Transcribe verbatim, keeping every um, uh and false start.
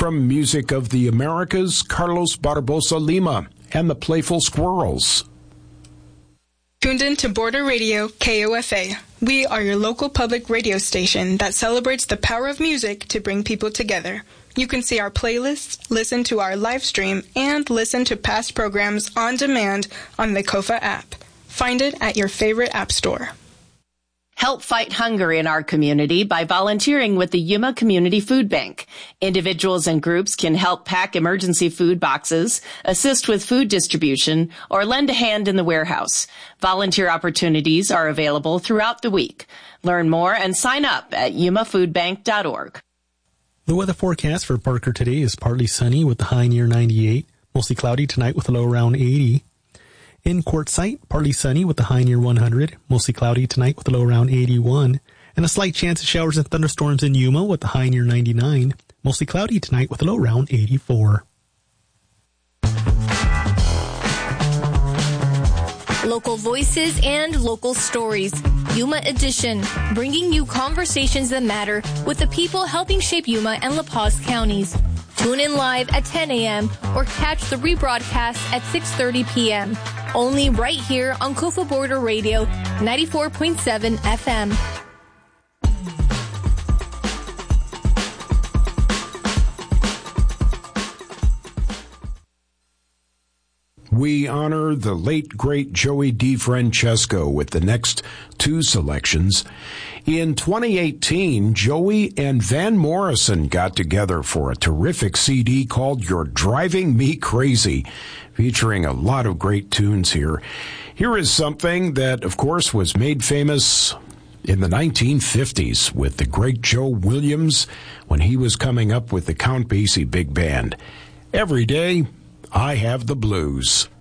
from Music of the Americas, Carlos Barbosa Lima and the Playful Squirrels. Tuned in to Border Radio, K O F A. We are your local public radio station that celebrates the power of music to bring people together. You can see our playlists, listen to our live stream, and listen to past programs on demand on the Kofa app. Find it at your favorite app store. Help fight hunger in our community by volunteering with the Yuma Community Food Bank. Individuals and groups can help pack emergency food boxes, assist with food distribution, or lend a hand in the warehouse. Volunteer opportunities are available throughout the week. Learn more and sign up at yuma food bank dot org. The weather forecast for Parker today is partly sunny with the high near ninety-eight, mostly cloudy tonight with a low around eighty. In Quartzsite, partly sunny with the high near one hundred, mostly cloudy tonight with a low around eighty-one, and a slight chance of showers and thunderstorms in Yuma with the high near ninety-nine, mostly cloudy tonight with a low around eighty-four. Local voices and local stories. Yuma Edition, bringing you conversations that matter with the people helping shape Yuma and La Paz counties. Tune in live at ten a.m. or catch the rebroadcast at six thirty p.m. Only right here on Kofa Border Radio, ninety-four point seven F M. We honor the late, great Joey DeFrancesco with the next two selections. In twenty eighteen, Joey and Van Morrison got together for a terrific C D called You're Driving Me Crazy, featuring a lot of great tunes here. Here is something that, of course, was made famous in the nineteen fifties with the great Joe Williams when he was coming up with the Count Basie Big Band. Every day, I have the blues.